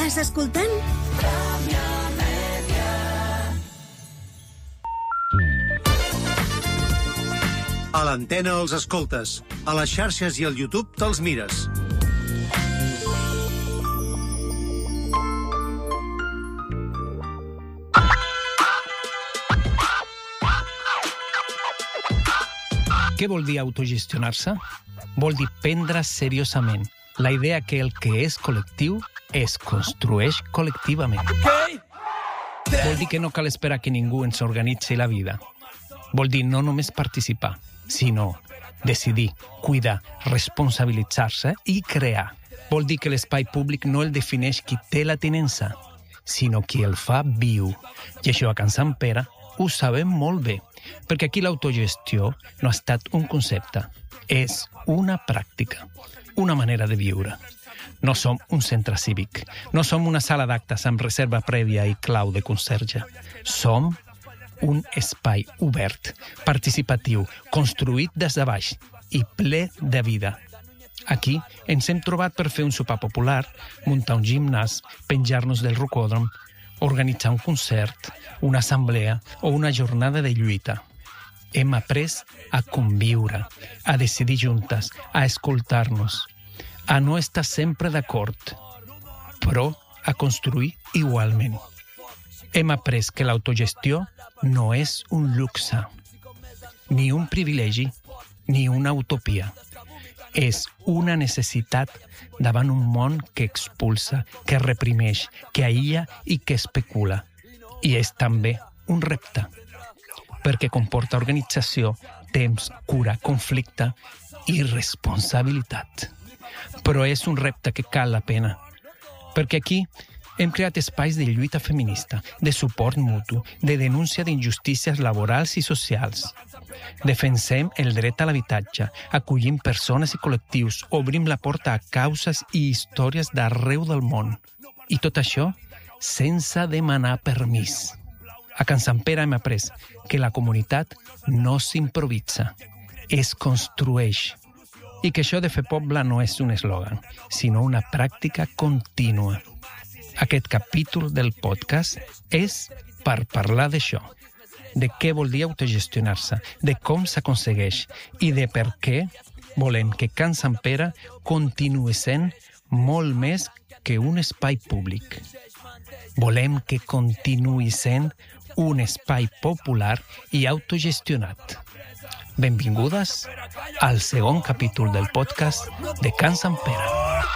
Estàs escoltant? A l'antena els escoltes, a les xarxes i al YouTube te'ls mires. Què vol dir autogestionar-se? Vol dir prendre seriosament la idea que el que és col·lectiu es construeix col·lectivament. Vol dir que no cal esperar que ningú ens organitzi la vida. Vol dir no només participar, sinó decidir, cuidar, responsabilitzar-se i crear. Vol dir que l'espai públic no el defineix qui té la tinença, sinó qui el fa viu. I això a Can Sant Pere ho sabem molt bé, perquè aquí l'autogestió no ha estat un concepte, és una pràctica, una manera de viure. No som un centre cívic, no som una sala d'actes amb reserva prèvia i clau de conserge. Som un espai obert, participatiu, construït des de baix i ple de vida. Aquí ens hem trobat per fer un sopar popular, muntar un gimnàs, penjar-nos del rocòdrom, organitzar un concert, una assemblea o una jornada de lluita. Hem après a conviure, a decidir juntes, a escoltar-nos, a no estar sempre d'acord, però a construir igualment. Hem après que l'autogestió no és un luxe, ni un privilegi, ni una utopia. És una necessitat davant un món que expulsa, que reprimeix, que aïlla i que especula. I és també un repte, perquè comporta organització, temps, cura, conflicte i responsabilitat. Però és un repte que cal la pena, perquè aquí hem creat espais de lluita feminista, de suport mutu, de denúncia d'injustícies laborals i socials. Defensem el dret a l'habitatge, acollim persones i col·lectius, obrim la porta a causes i històries d'arreu del món. I tot això sense demanar permís. A Can Sant Pere hem après que la comunitat no s'improvisa, es construeix. I que això de fer poble no és un eslògan, sinó una pràctica contínua. Aquest capítol del podcast és per parlar d'això, de què vol dir autogestionar-se, de com s'aconsegueix i de per què volem que Can Sant Pere continuï sent molt més que un espai públic. Volem que continuï sent un espai popular i autogestionat. Benvingudes al segon capítol del podcast de Can Sant Pere.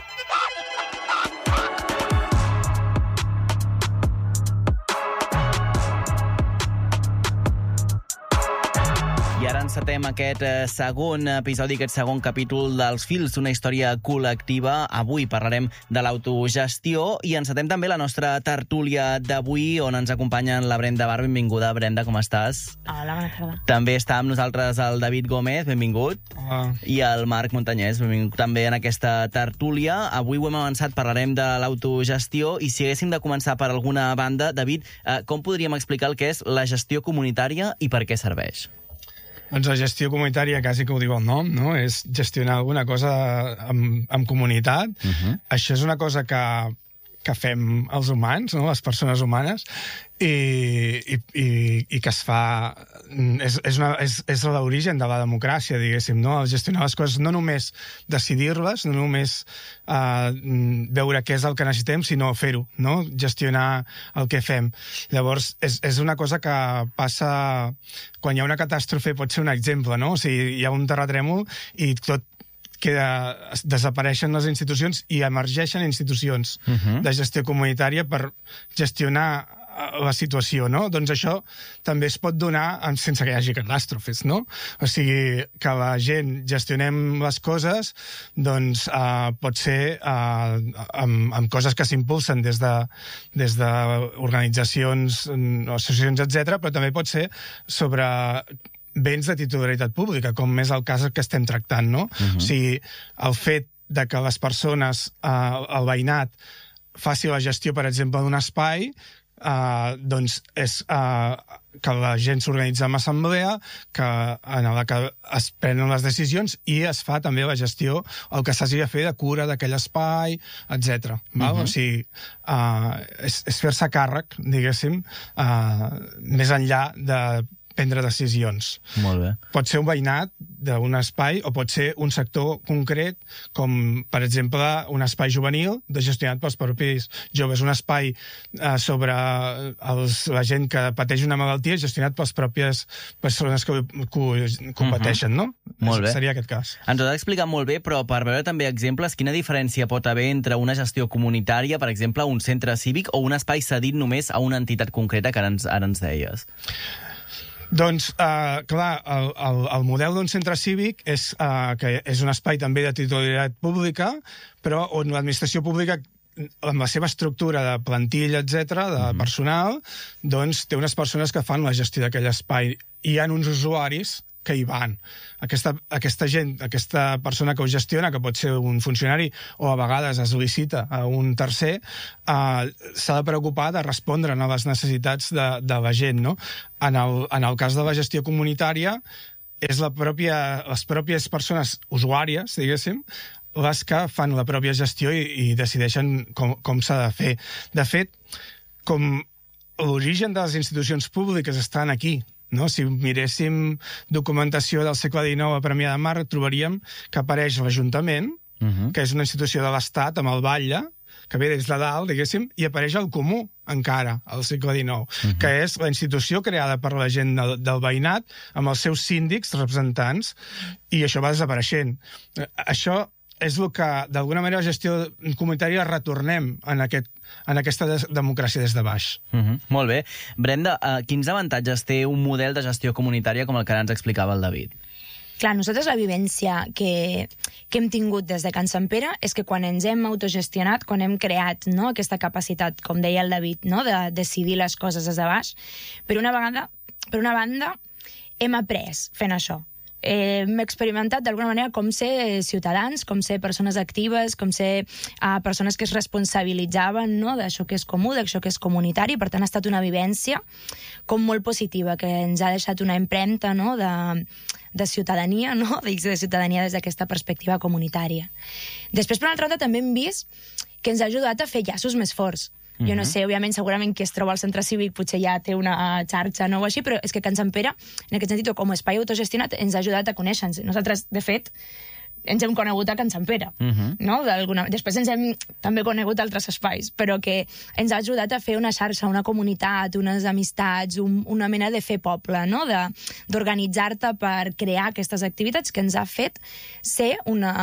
I ara encetem aquest segon episodi, aquest segon capítol dels Fils d'una història col·lectiva. Avui parlarem de l'autogestió i encetem també la nostra tertúlia d'avui, on ens acompanyen la Brenda Bar. Benvinguda, Brenda, com estàs? Hola, bona tarda. També està amb nosaltres el David Gómez, benvingut. Hola. I el Marc Montanyès, benvingut també en aquesta tertúlia. Avui ho hem avançat, parlarem de l'autogestió i si haguéssim de començar per alguna banda, David, com podríem explicar el que és la gestió comunitària i per què serveix? Doncs la gestió comunitària, quasi que ho diu el nom, no? És gestionar alguna cosa amb comunitat. Això és una cosa que fem els humans, no? Les persones humanes, i que es fa... És l'origen de la democràcia, diguéssim, no? El gestionar les coses, no només decidir-les, no només veure què és el que necessitem, sinó fer-ho, no? Gestionar el que fem. Llavors, és una cosa que passa... Quan hi ha una catàstrofe pot ser un exemple, no? O sigui, hi ha un terratrèmol i tot desapareixen les institucions i emergeixen institucions de gestió comunitària per gestionar la situació, no? Doncs això també es pot donar sense que hi hagi catàstrofes, no? O sigui, que la gent gestionem les coses, doncs pot ser amb coses que s'impulsen des d'organitzacions, associacions, etc., però també pot ser sobre béns de titularitat pública, com és el cas que estem tractant, no? O sigui, el fet de que les persones, el veïnat, faci la gestió, per exemple, d'un espai, doncs és que la gent s'organitza en assemblea, en la que es prenen les decisions i es fa també la gestió, el que s'hagi de fer de cura d'aquell espai, etc. O sigui, és fer-se càrrec, diguéssim, més enllà de prendre decisions. Molt bé. Pot ser un veïnat d'un espai o pot ser un sector concret, com, per exemple, un espai juvenil gestionat pels propis joves, un espai sobre la gent que pateix una malaltia gestionat pels pròpies persones que ho pateixen, no? Molt bé. Seria aquest cas. Ens ho has explicat molt bé, però per veure també exemples, quina diferència pot haver entre una gestió comunitària, per exemple, un centre cívic o un espai cedit només a una entitat concreta que ara ens deies? Doncs, clar, el model d'un centre cívic que és un espai també de titularitat pública, però on l'administració pública, amb la seva estructura de plantilla, etc., de personal, doncs té unes persones que fan la gestió d'aquell espai. I hi ha uns usuaris que hi van. Aquesta gent, aquesta persona que ho gestiona, que pot ser un funcionari o a vegades es licita a un tercer, s'ha de preocupar de respondre a les necessitats de la gent, no? En el cas de la gestió comunitària, és les pròpies persones usuàries, diguéssim, les que fan la pròpia gestió i decideixen com s'ha de fer. De fet, com l'origen de les institucions públiques estan aquí, no? Si miréssim documentació del segle XIX a Premià de Mar, trobaríem que apareix l'Ajuntament, que és una institució de l'Estat, amb el batlle, que ve des de dalt, diguéssim, i apareix el Comú, encara, al segle XIX, que és la institució creada per la gent del veïnat, amb els seus síndics, representants, i això va desapareixent. Això és el que, d'alguna manera, la gestió comunitària retornem en aquesta democràcia des de baix. Molt bé. Brenda, quins avantatges té un model de gestió comunitària com el que ara ens explicava el David? Clar, nosaltres la vivència que hem tingut des de Can Sant Pere és que quan ens hem autogestionat, quan hem creat aquesta capacitat, com deia el David, de decidir les coses des de baix, per una banda, hem après fent això. Hem experimentat d'alguna manera com ser ciutadans, com ser persones actives, com ser persones que es responsabilitzaven d'això que és comú, d'això que és comunitari. Per tant, ha estat una vivència com molt positiva, que ens ha deixat una empremta de ciutadania, de ciutadania des d'aquesta perspectiva comunitària. Després, per una altra banda, també hem vist que ens ha ajudat a fer llaços més forts. Jo no sé, òbviament, segurament qui es troba al centre cívic potser ja té una xarxa o així, però és que Can Sant Pere, en aquest sentit, com a espai autogestionat, ens ha ajudat a conèixer-nos. Nosaltres, de fet, ens hem conegut a Can Sant Pere, no? Després ens hem també conegut altres espais, però que ens ha ajudat a fer una xarxa, una comunitat, unes amistats, una mena de fer poble, no? D'organitzar-te per crear aquestes activitats que ens ha fet ser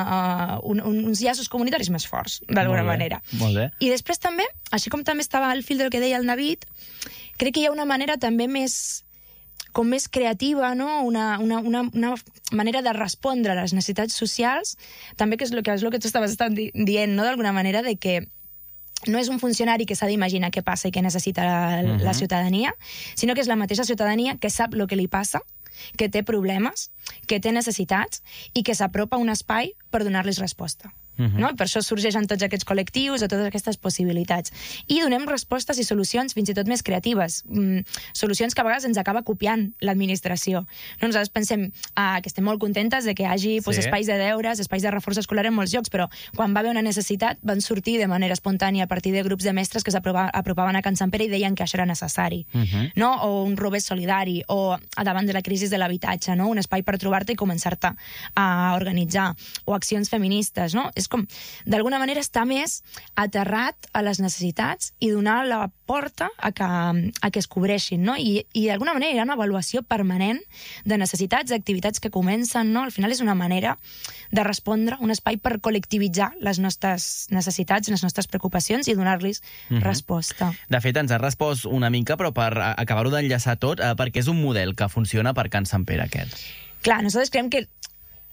uns llaços comunitaris més forts, d'alguna manera. Molt bé. I després també, així com també estava al fil del que deia el David, crec que hi ha una manera també més creativa, no? Una manera de respondre a les necessitats socials, també que és el que tu estaves dient, no? D'alguna manera, de que no és un funcionari que s'ha d'imaginar què passa i què necessita la ciutadania, sinó que és la mateixa ciutadania que sap el que li passa, que té problemes, que té necessitats i que s'apropa a un espai per donar-los resposta. No? I per això sorgeixen tots aquests col·lectius o totes aquestes possibilitats. I donem respostes i solucions fins i tot més creatives. Solucions que a vegades ens acaba copiant l'administració. Nosaltres pensem que estem molt contentes de que hi hagi espais de deures, espais de reforç escolar en molts llocs, però quan va haver una necessitat van sortir de manera espontània a partir de grups de mestres que s'apropaven a Can Sant Pere i deien que això era necessari. No? O un robert solidari, o davant de la crisi de l'habitatge, no? Un espai per trobar-te i començar-te a organitzar, o accions feministes, no? És com, d'alguna manera, està més aterrat a les necessitats i donar la porta a que es cobreixin, no? I d'alguna manera hi ha una avaluació permanent de necessitats, d'activitats que comencen, no? Al final és una manera de respondre, un espai per col·lectivitzar les nostres necessitats, les nostres preocupacions i donar-los resposta. De fet, ens has respost una mica, però per acabar-ho d'enllaçar tot, perquè és un model que funciona per Can Sant Pere, aquest. Clar, nosaltres creiem que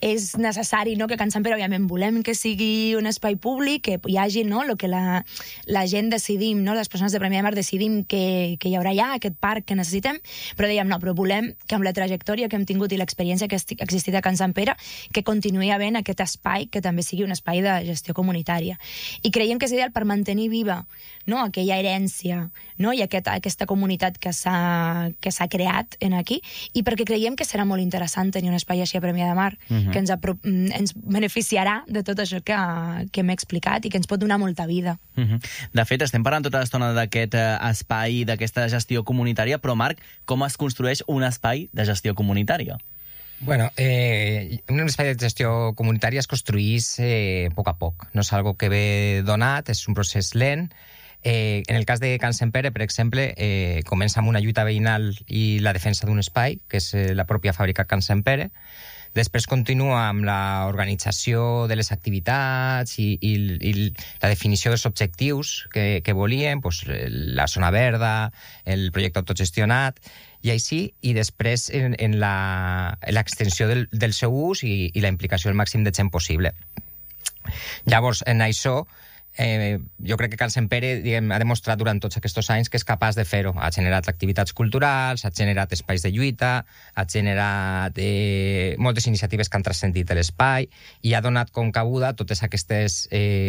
és necessari, no?, que Can Sant Pere, òbviament, volem que sigui un espai públic, que hi hagi, no?, el que la gent decidim, no?, les persones de Premià de Mar decidim que hi haurà ja aquest parc que necessitem, però dèiem, no, però volem que amb la trajectòria que hem tingut i l'experiència que ha existit a Can Sant Pere, que continuï havent aquest espai que també sigui un espai de gestió comunitària. I creiem que és ideal per mantenir viva, no?, aquella herència, no?, i aquesta comunitat que s'ha creat aquí, i perquè creiem que serà molt interessant tenir un espai així a Premià de Mar, que ens beneficiarà de tot això que m'he explicat i que ens pot donar molta vida. De fet, estem parlant tota l'estona d'aquest espai, d'aquesta gestió comunitària, però Marc, com es construeix un espai de gestió comunitària? Bueno, un espai de gestió comunitària es construís a poc a poc. No és algo que ve donat, és un procés lent. En el cas de Can Sant Pere, per exemple, comença amb una lluita veïnal i la defensa d'un espai, que és la pròpia fàbrica Can Sant Pere. Després continua amb l'organització de les activitats i la definició dels objectius que volien, la zona verda, el projecte autogestionat, i així, i després en l'extensió del seu ús i la implicació el màxim de gent possible. Llavors, en això, jo crec que Can Sant Pere ha demostrat durant tots aquests anys que és capaç de fer-ho. Ha generat activitats culturals, ha generat espais de lluita, ha generat moltes iniciatives que han transcendit l'espai i ha donat com cabuda totes aquestes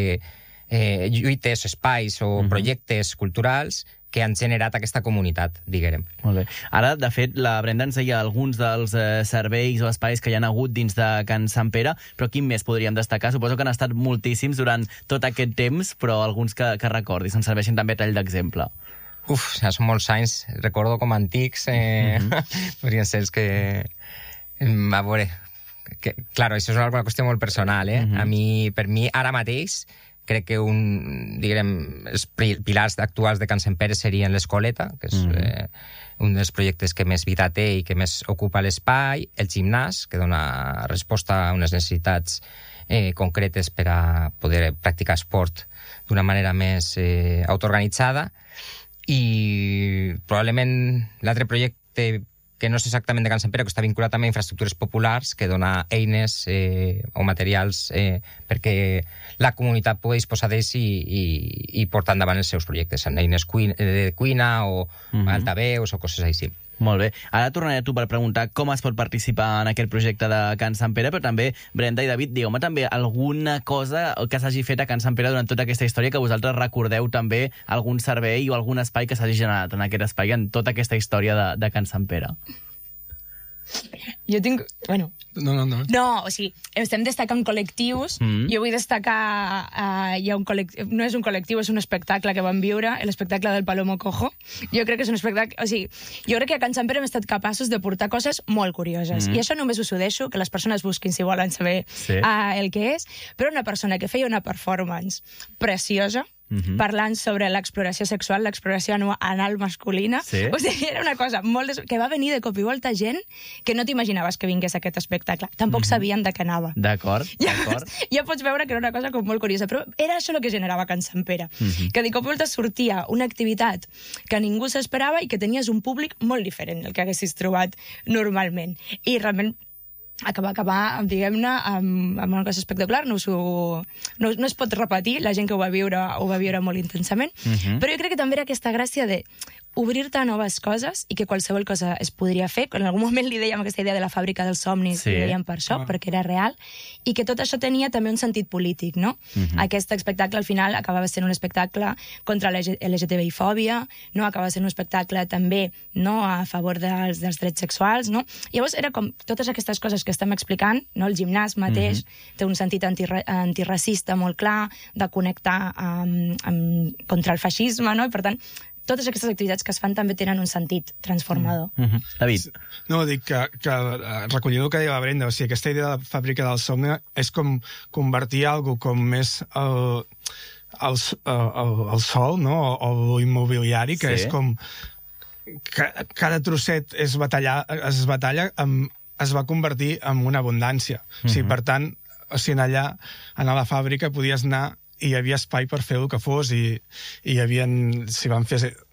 lluites, espais o projectes culturals que han generat aquesta comunitat, diguem. Molt bé. Ara, de fet, la Brenda ens deia alguns dels serveis o espais que hi han hagut dins de Can Sant Pere, però quin més podríem destacar? Suposo que han estat moltíssims durant tot aquest temps, però alguns que recordis, ens serveixin també a tall d'exemple. Ja són molts anys, recordo com antics, podrien ser els que... A veure, clar, això és una qüestió molt personal, per mi, ara mateix, crec que els pilars actuals de Can Sant Pere serien l'Escoleta, que és un dels projectes que més vida té i que més ocupa l'espai, el gimnàs, que dona resposta a unes necessitats concretes per a poder practicar esport d'una manera més autoorganitzada, i probablement l'altre projecte que no és exactament de Can Sant Pere, que està vinculat també a infraestructures populars, que dona eines o materials perquè la comunitat pugui disposar d'ells i portar endavant els seus projectes, en eines de cuina o altaveus o coses així. Molt bé. Ara tornaré a tu per preguntar com es pot participar en aquest projecte de Can Sant Pere, però també, Brenda i David, digueu-me també alguna cosa que s'hagi fet a Can Sant Pere durant tota aquesta història, que vosaltres recordeu també algun servei o algun espai que s'hagi generat en aquest espai, en tota aquesta història de Can Sant Pere. Jo tinc... Bueno... No, o sigui, estem destacant col·lectius. Jo vull destacar... No és un col·lectiu, és un espectacle que vam viure, l'espectacle del Palomo Cojo. Jo crec que és un espectacle... O sigui, jo crec que a Can Sant Pere hem estat capaços de portar coses molt curioses. I això només us ho deixo, que les persones busquin si volen saber el que és. Però una persona que feia una performance preciosa, parlant sobre l'exploració sexual, l'exploració anal masculina. O sigui, era una cosa molt... que va venir de cop i volta gent que no t'imaginaves que vingués a aquest espectacle. Tampoc sabien de què anava. D'acord. Ja pots veure que era una cosa com molt curiosa, però era això el que generava Can Sant Pere. Que de cop i volta sortia una activitat que ningú s'esperava i que tenies un públic molt diferent del que haguessis trobat normalment. I realment acabar diguem-ne, amb una cosa espectacular, no es pot repetir, la gent que ho va viure molt intensament, però jo crec que també era aquesta gràcia de obrir-te a noves coses i que qualsevol cosa es podria fer. En algun moment li dèiem aquesta idea de la fàbrica dels somnis, li dèiem per això, perquè era real, i que tot això tenia també un sentit polític, no? Aquest espectacle al final acabava sent un espectacle contra la LGTBI-fòbia, no? Acabava sent un espectacle també a favor dels drets sexuals, no? Llavors era com totes aquestes coses que estem explicant, no? El gimnàs mateix té un sentit antiracista molt clar, de connectar contra el feixisme, no? I per tant, totes aquestes activitats que es fan també tenen un sentit transformador. David. No, dic que recollint el que deia la Brenda, o sigui, aquesta idea de la fàbrica del somni és com convertir alguna com més el sol, no? O l'immobiliari, que és com... Cada trosset es batalla, es va convertir en una abundància. O sigui, per tant, allà, a la fàbrica, podies anar i hi havia espai per fer el que fos i hi havia, s'hi van fer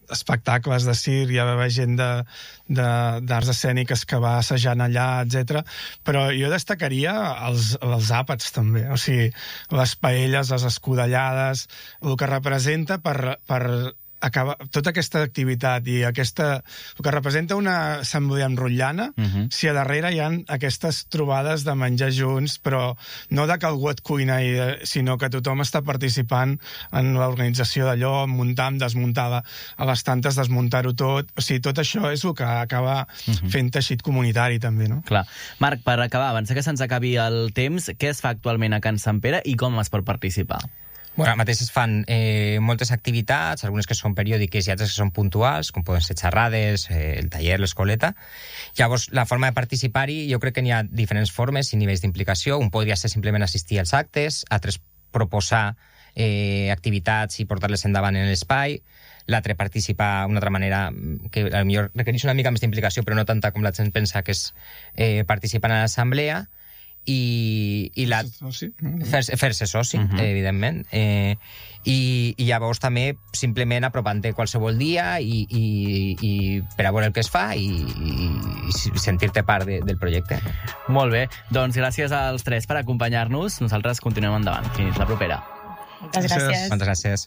espectacles de circ, hi va haver gent d'arts escèniques que va assajant allà, etc. Però jo destacaria els àpats, també. O sigui, les paelles, les escudellades, el que representa per acabar tota aquesta activitat i el que representa una assemblea rotllana, si a darrere hi ha aquestes trobades de menjar junts, però no de que algú et cuina, sinó que tothom està participant en l'organització d'allò, muntar, desmuntar, a les tantes desmuntar-ho tot. O sigui, tot això és el que acaba fent teixit comunitari, també, no? Clar. Marc, per acabar, abans que se'ns acabi el temps, què es fa actualment a Can Sant Pere i com es pot participar? Bueno, ara mateix es fan moltes activitats, algunes que són periòdiques i altres que són puntuals, com poden ser xerrades, el taller, l'escoleta. Llavors, la forma de participar-hi, jo crec que n'hi ha diferents formes i nivells d'implicació. Un podria ser simplement assistir als actes, altres proposar activitats i portar-les endavant en l'espai, l'altre participar d'una altra manera que potser requereix una mica més d'implicació, però no tanta com la gent pensa, que és participar en l'assemblea, i fer-se soci, evidentment, i llavors també simplement apropant-te qualsevol dia i per a veure el que es fa i sentir-te part del projecte. Molt bé, doncs gràcies als tres per acompanyar-nos. Nosaltres continuem endavant. Fins la propera. Moltes gràcies. Moltes gràcies.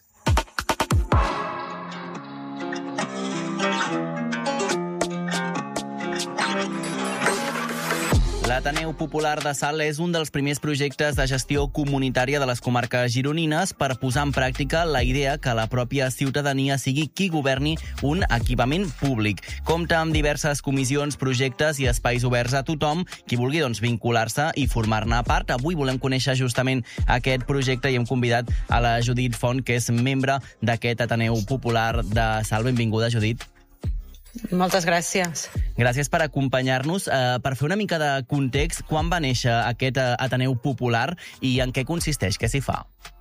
L'Ateneu Popular de Salt és un dels primers projectes de gestió comunitària de les comarques gironines per posar en pràctica la idea que la pròpia ciutadania sigui qui governi un equipament públic. Compta amb diverses comissions, projectes i espais oberts a tothom qui vulgui vincular-se i formar-ne part. Avui volem conèixer justament aquest projecte i hem convidat a la Judit Font, que és membre d'aquest Ateneu Popular de Salt. Benvinguda, Judit. Moltes gràcies. Gràcies per acompanyar-nos. Per fer una mica de context, quan va néixer aquest Ateneu Popular i en què consisteix? Què s'hi fa?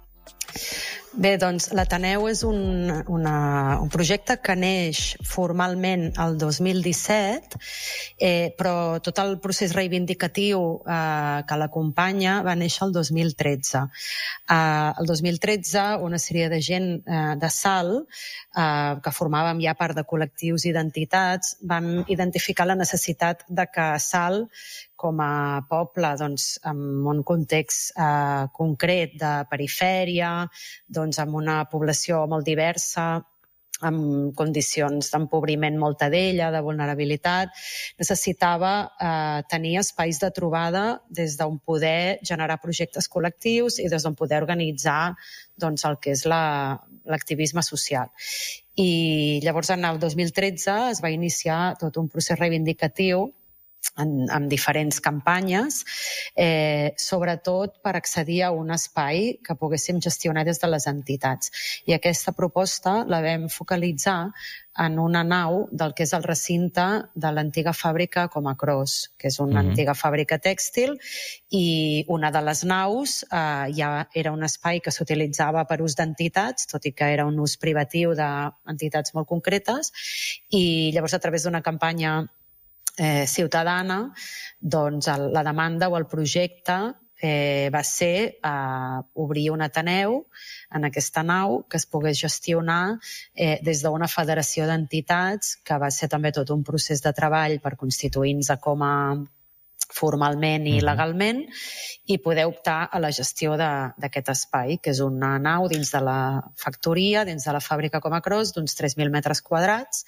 Bé, doncs l'Ateneu és un projecte que neix formalment el 2017, però tot el procés reivindicatiu que l'acompanya va néixer el 2013. El 2013, una sèrie de gent de Salt, que formàvem ja part de col·lectius i d'entitats, vam identificar la necessitat de que Salt, com a poble, doncs, en un context concret de perifèria, doncs, amb una població molt diversa, amb condicions d'empobriment molta d'ella, de vulnerabilitat, necessitava tenir espais de trobada des d'on poder generar projectes col·lectius i des d'on poder organitzar doncs, el que és l'activisme social. I llavors, en el 2013, es va iniciar tot un procés reivindicatiu amb diferents campanyes, sobretot per accedir a un espai que poguéssim gestionar des de les entitats. I aquesta proposta la vam focalitzar en una nau del que és el recinte de l'antiga fàbrica Comacros, que és una antiga fàbrica tèxtil, i una de les naus ja era un espai que s'utilitzava per ús d'entitats, tot i que era un ús privatiu d'entitats molt concretes, i llavors a través d'una campanya ciutadana, doncs la demanda o el projecte va ser obrir un Ateneu en aquesta nau que es pogués gestionar des d'una federació d'entitats, que va ser també tot un procés de treball per constituir-nos com a formalment i legalment, i poder optar a la gestió d'aquest espai, que és una nau dins de la factoria, dins de la fàbrica Comacros, d'uns 3.000 metres quadrats,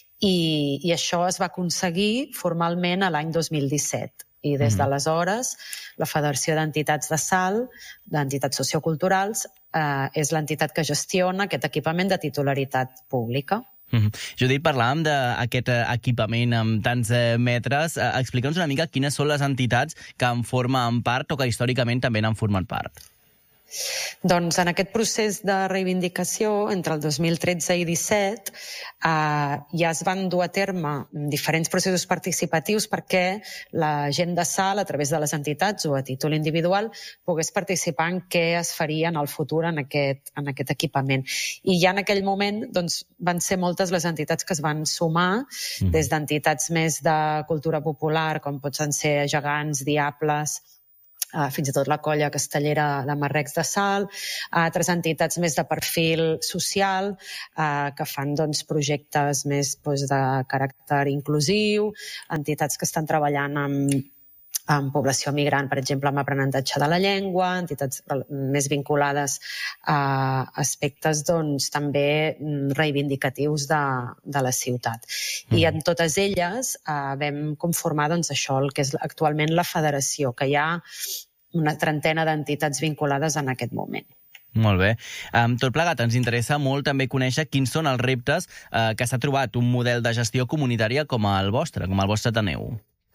i això es va aconseguir formalment a l'any 2017. I des d'aleshores, la Federació d'Entitats de Salt, d'entitats socioculturals, és l'entitat que gestiona aquest equipament de titularitat pública. Judit, parlàvem d'aquest equipament amb tants metres. Explica'ns una mica quines són les entitats que en formen part o que històricament també n'han format part. Doncs en aquest procés de reivindicació, entre el 2013 i 2017, ja es van dur a terme diferents processos participatius perquè la gent de Salt, a través de les entitats o a títol individual, pogués participar en què es faria en el futur en aquest equipament. I ja en aquell moment doncs, van ser moltes les entitats que es van sumar, des d'entitats més de cultura popular, com poden ser Gegants, Diables, fins i tot la colla castellera de Marrecs de Salt, altres entitats més de perfil social que fan projectes més de caràcter inclusiu, entitats que estan treballant amb població migrant, per exemple, amb aprenentatge de la llengua, entitats més vinculades a aspectes també reivindicatius de la ciutat. I en totes elles vam conformar això, el que és actualment la federació, que hi ha una trentena d'entitats vinculades en aquest moment. Molt bé. Tot plegat, ens interessa molt també conèixer quins són els reptes que s'ha trobat un model de gestió comunitària com el vostre Ateneu.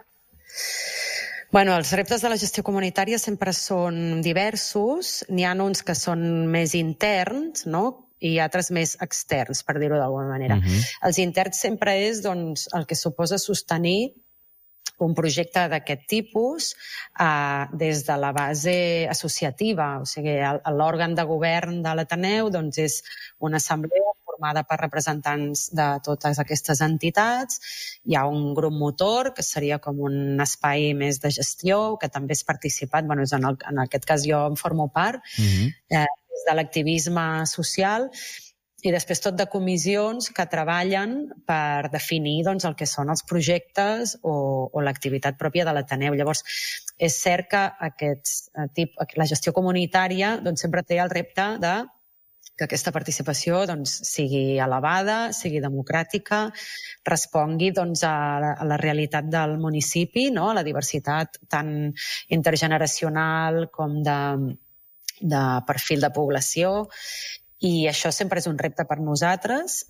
Els reptes de la gestió comunitària sempre són diversos. N'hi ha uns que són més interns, i altres més externs, per dir-ho d'alguna manera. Els interns sempre és el que suposa sostenir un projecte d'aquest tipus des de la base associativa. O sigui, l'òrgan de govern de l'Ateneu és una assemblea formada per representants de totes aquestes entitats. Hi ha un grup motor, que seria com un espai més de gestió, que també és participat, en aquest cas jo en formo part, des de l'activisme social, i després tot de comissions que treballen per definir el que són els projectes o l'activitat pròpia de l'Ateneu. Llavors, és cert que la gestió comunitària sempre té el repte de que aquesta participació sigui elevada, sigui democràtica, respongui a la realitat del municipi, a la diversitat tant intergeneracional com de perfil de població. I això sempre és un repte per nosaltres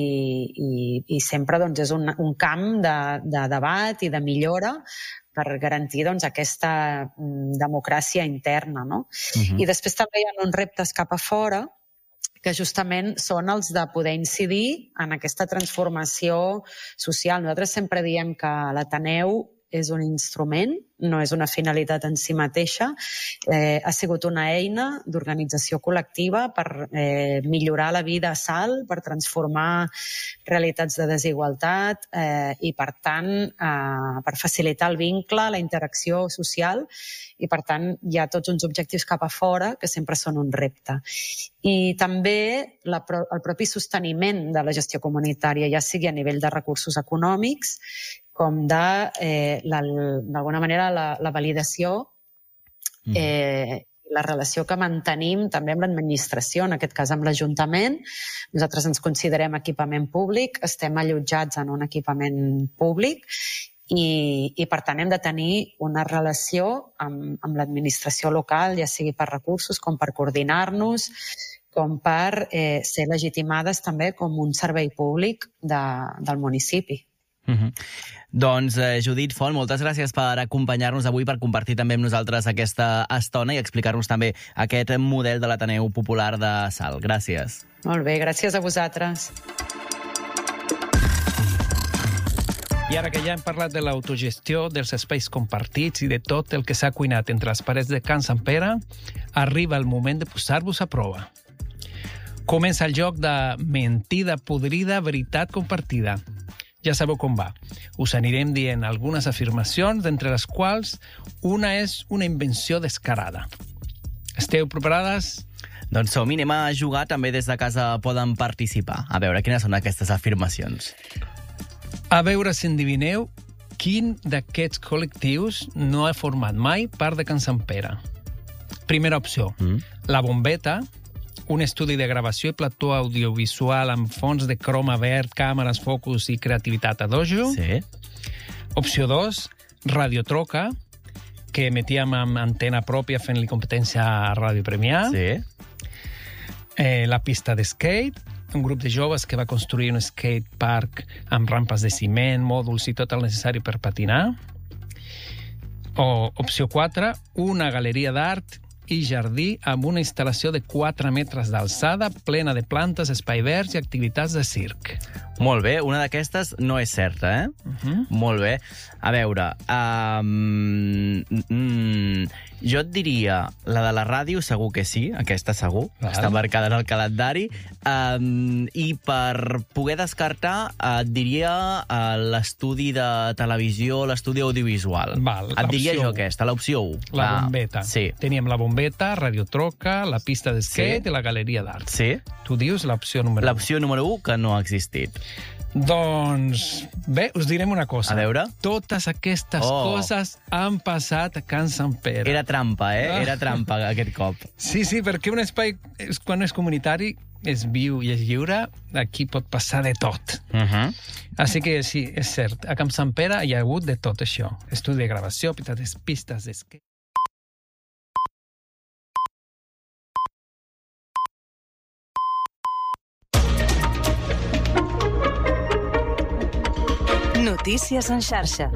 i sempre és un camp de debat i de millora per garantir aquesta democràcia interna. I després també hi ha uns reptes cap a fora que justament són els de poder incidir en aquesta transformació social. Nosaltres sempre diem que l'Ateneu és un instrument, no és una finalitat en si mateixa. Ha sigut una eina d'organització col·lectiva per millorar la vida a Salt, per transformar realitats de desigualtat i, per tant, per facilitar el vincle, la interacció social, i, per tant, hi ha tots uns objectius cap a fora que sempre són un repte. I també el propi sosteniment de la gestió comunitària, ja sigui a nivell de recursos econòmics, com d'alguna manera la validació i la relació que mantenim també amb l'administració, en aquest cas amb l'Ajuntament. Nosaltres ens considerem equipament públic, estem allotjats en un equipament públic i per tant hem de tenir una relació amb l'administració local, ja sigui per recursos com per coordinar-nos, com per ser legitimades també com un servei públic del municipi. Doncs, Judit Font, moltes gràcies per acompanyar-nos avui, per compartir també amb nosaltres aquesta estona i explicar-nos també aquest model de l'Ateneu Popular de Salt. Gràcies. Molt bé, gràcies a vosaltres. I ara que ja hem parlat de l'autogestió, dels espais compartits i de tot el que s'ha cuinat entre les parets de Can Sant Pere, arriba el moment de posar-vos a prova. Comença el joc de mentida podrida, veritat compartida. Ja sabeu com va. Us anirem dient algunes afirmacions, d'entre les quals una és una invenció descarada. Esteu preparades? Doncs som-hi, anem a jugar. També des de casa poden participar. A veure, quines són aquestes afirmacions? A veure si endivineu quin d'aquests col·lectius no ha format mai part de Can Sant Pere. Primera opció. La Bombeta, un estudi de gravació i plató audiovisual amb fons de croma verd, càmeres, focus i creativitat a dojo. Sí. Opció 2, Radio Troca, que emetíem amb antena pròpia fent-li competència a Ràdio Premià. Sí. La pista de skate, un grup de joves que va construir un skate park amb rampes de ciment, mòduls i tot el necessari per patinar. O opció 4, una galeria d'art i jardí amb una instal·lació de 4 metres d'alçada, plena de plantes, espai verds i activitats de circ. Molt bé, una d'aquestes no és certa, Molt bé. A veure, jo et diria, la de la ràdio segur que sí, aquesta segur, està marcada en el calendari, i per poder descartar et diria l'estudi de televisió, l'estudi audiovisual. Et diria jo aquesta, l'opció 1. La bombeta. Sí. Teníem la bombeta, Radio Troca, la pista d'esquet i la galeria d'art. Sí. Tu dius l'opció número 1. L'opció número 1, que no ha existit. Doncs, bé, us direm una cosa. A veure. Totes aquestes coses han passat a Can Sant Pere. Era trampa, Era trampa aquest cop. Sí, perquè un espai, quan és comunitari, és viu i és lliure, aquí pot passar de tot. Així que sí, és cert. A Can Sant Pere hi ha hagut de tot això. Estudi de gravació, pistes d'esquí. Notícies en xarxa.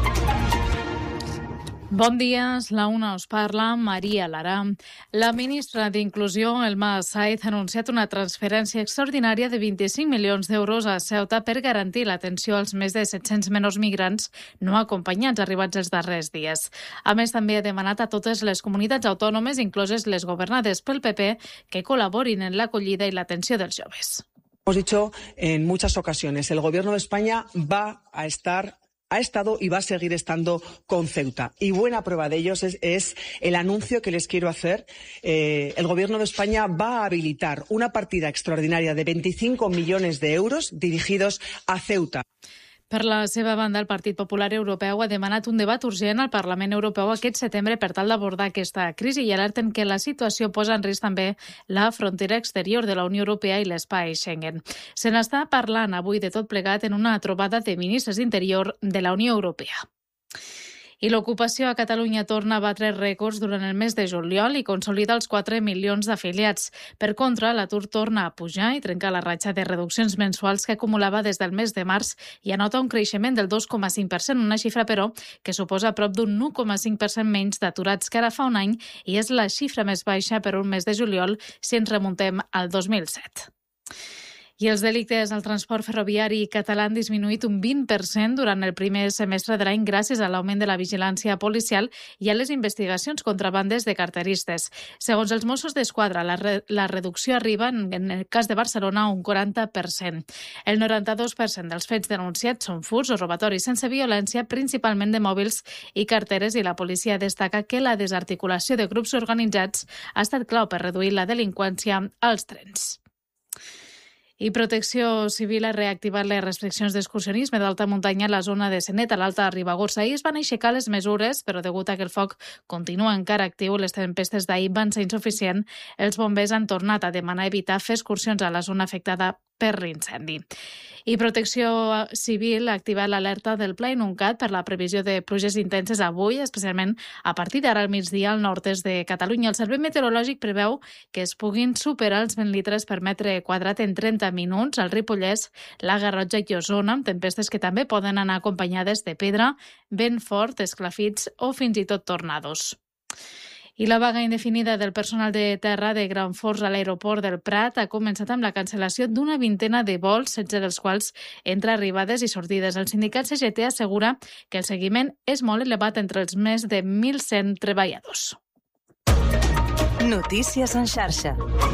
Bon dia, la una us parla Maria Lara. La ministra d'Inclusió, Elma Saiz, ha anunciat una transferència extraordinària de 25 milions d'euros a Ceuta per garantir l'atenció als més de 700 menors migrants no acompanyats arribats els darrers dies. A més, també ha demanat a totes les comunitats autònomes, incloses les governades pel PP, que col·laborin en l'acollida i l'atenció dels joves. Hemos dicho en muchas ocasiones, el Gobierno de España ha estado y va a seguir estando con Ceuta. Y buena prueba de ello es el anuncio que les quiero hacer. El Gobierno de España va a habilitar una partida extraordinaria de 25 millones de euros dirigidos a Ceuta. Per la seva banda, el Partit Popular Europeu ha demanat un debat urgent al Parlament Europeu aquest setembre per tal d'abordar aquesta crisi i alerten que la situació posa en risc també la frontera exterior de la Unió Europea i l'espai Schengen. Se n'està parlant avui de tot plegat en una trobada de ministres d'interior de la Unió Europea. I l'ocupació a Catalunya torna a batre rècords durant el mes de juliol i consolida els 4 milions d'afiliats. Per contra, l'atur torna a pujar i trenca la ratxa de reduccions mensuals que acumulava des del mes de març i anota un creixement del 2,5%, una xifra, però, que suposa prop d'un 1,5% menys d'aturats que ara fa un any i és la xifra més baixa per un mes de juliol si ens remuntem al 2007. I els delictes al transport ferroviari català han disminuït un 20% durant el primer semestre de l'any gràcies a l'augment de la vigilància policial i a les investigacions contra bandes de carteristes. Segons els Mossos d'Esquadra, la reducció arriba, en el cas de Barcelona, a un 40%. El 92% dels fets denunciats són furts o robatoris sense violència, principalment de mòbils i carteres, i la policia destaca que la desarticulació de grups organitzats ha estat clau per reduir la delinqüència als trens. I Protecció Civil ha reactivat les restriccions d'excursionisme d'alta muntanya a la zona de Senet, a l'Alta Ribagorça. Ahir es van aixecar les mesures, però degut a que el foc continua encara actiu, les tempestes d'ahir van ser insuficients, els bombers han tornat a demanar evitar fer excursions a la zona afectada per l'incendi. I Protecció Civil ha activat l'alerta del Pla Inuncat per la previsió de pluges intenses avui, especialment a partir d'ara al migdia al nord-est de Catalunya. El Servei Meteorològic preveu que es puguin superar els 20 litres per metre quadrat en 30 minuts al Ripollès, la Garrotxa i Osona, amb tempestes que també poden anar acompanyades de pedra, vent fort, esclafits o fins i tot tornados. I la vaga indefinida del personal de terra de Granfors a l'aeroport del Prat ha començat amb la cancel·lació d'una vintena de vols, 16 dels quals entre arribades i sortides. El sindicat CGT assegura que el seguiment és molt elevat entre els més de 1.100 treballadors. Notícies en xarxa.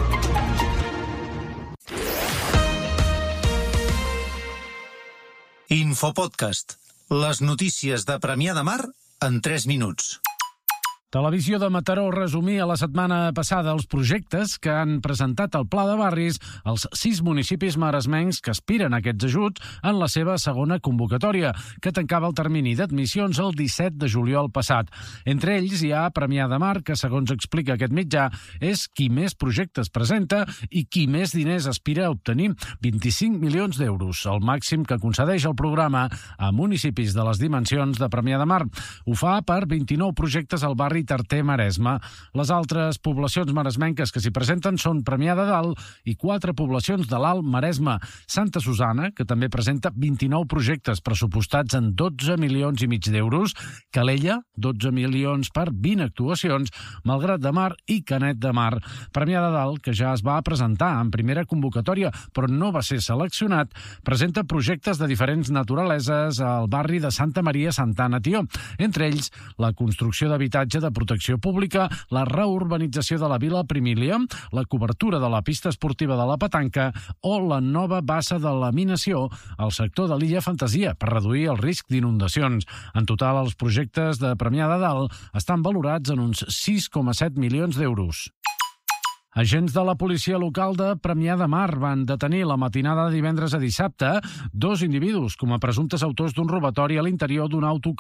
Infopodcast. Les notícies de Premià de Mar en 3 minuts. Televisió de Mataró resumia la setmana passada els projectes que han presentat al Pla de Barris els 6 municipis maresmencs que aspiren a aquests ajuts en la seva segona convocatòria, que tancava el termini d'admissions el 17 de juliol passat. Entre ells hi ha Premià de Mar, que, segons explica aquest mitjà, és qui més projectes presenta i qui més diners aspira a obtenir, 25 milions d'euros, el màxim que concedeix el programa a municipis de les dimensions de Premià de Mar. Ho fa per 29 projectes al barri Arter Maresme. Les altres poblacions maresmenques que s'hi presenten són Premià de Dalt i 4 poblacions de l'Alt Maresme. Santa Susana, que també presenta 29 projectes pressupostats en 12 milions i mig d'euros. Calella, 12 milions per 20 actuacions. Malgrat de Mar i Canet de Mar. Premià de Dalt, que ja es va presentar en primera convocatòria, però no va ser seleccionat, presenta projectes de diferents naturaleses al barri de Santa Maria Santana Tió. Entre ells, la construcció d'habitatge de protecció pública, la reurbanització de la Vila Primília, la cobertura de la pista esportiva de la Petanca o la nova bassa de laminació al sector de l'Illa Fantasia per reduir el risc d'inundacions. En total, els projectes de Premià de Dalt estan valorats en uns 6,7 milions d'euros. Agents de la policia local de Premià de Mar van detenir la matinada de divendres a dissabte 2 individus com a presumptes autors d'un robatori a l'interior d'un auto